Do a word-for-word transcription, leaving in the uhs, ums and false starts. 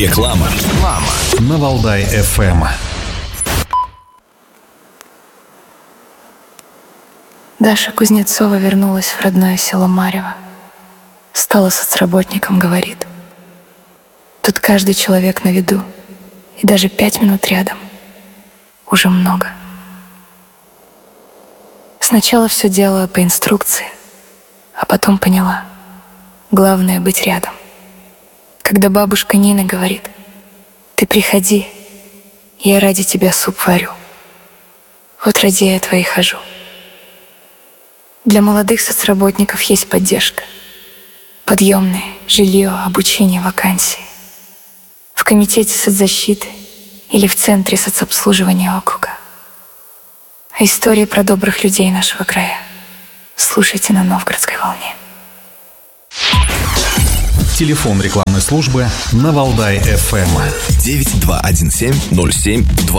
Реклама. Реклама. На Валдай эф эм. Даша Кузнецова вернулась в родное село Марьево. Стала соцработником, говорит. Тут каждый человек на виду, и даже пять минут рядом уже много. Сначала все делала по инструкции, а потом поняла. Главное — быть рядом. Когда бабушка Нина говорит: «Ты приходи, я ради тебя суп варю». Вот ради этого и хожу. Для молодых соцработников есть поддержка. Подъемные, жилье, обучение, вакансии. В комитете соцзащиты или в центре соцобслуживания округа. А истории про добрых людей нашего края слушайте на Новгородской волне. Телефон рекламной службы на Валдай эф эм. девять два один семь ноль семь два